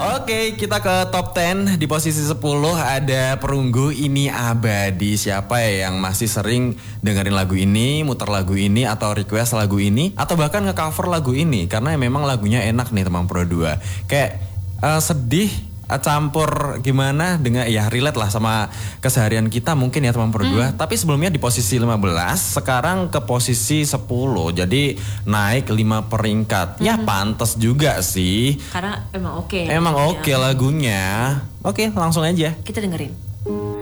Oke, kita ke top 10. Di posisi 10 ada Perunggu Ini Abadi. Siapa ya yang masih sering dengerin lagu ini, muter lagu ini, atau request lagu ini, atau bahkan nge-cover lagu ini? Karena memang lagunya enak nih teman Pro 2. Kayak sedih, campur gimana dengan ya relate lah sama keseharian kita mungkin ya teman Pro 2. Tapi sebelumnya di posisi 15, sekarang ke posisi 10. Jadi naik 5 peringkat. Ya pantas juga sih. Karena emang oke. Emang oke lagunya. Oke, langsung aja. Kita dengerin.